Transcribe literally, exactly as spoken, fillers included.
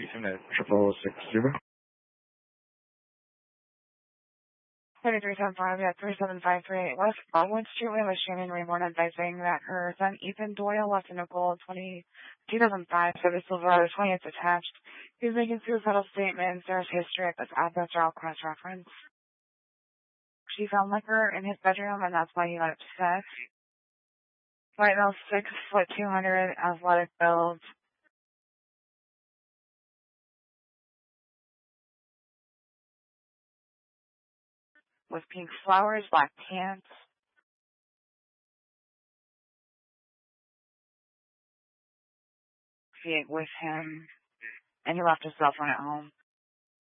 Unit triple six zero. thirty-three seven five, yeah, three seven five three eight West Baldwin Street. We have a Shannon Raymond advising that her son Ethan Doyle left a Nicole twenty, two thousand five Chevy Silverado twentieth attached. He's making suicidal statements. There's history at this address are all cross-reference. She found liquor in his bedroom, and that's why he got upset. Right now, six foot two hundred, athletic build. With pink flowers, black pants. He ate with him, and he left his cell phone at home.